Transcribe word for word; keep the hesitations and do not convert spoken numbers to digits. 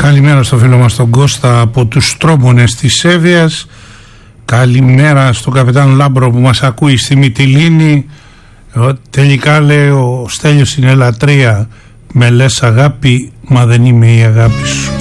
Καλημέρα στο φίλο μας τον Κώστα από τους Στρόμπονες της Εύβοιας. Καλημέρα στον καπετάν Λάμπρο που μας ακούει στη Μυτιλήνη. Τελικά λέει ο Στέλιος είναι λατρεία. Με λες αγάπη, μα δεν είμαι η αγάπη σου.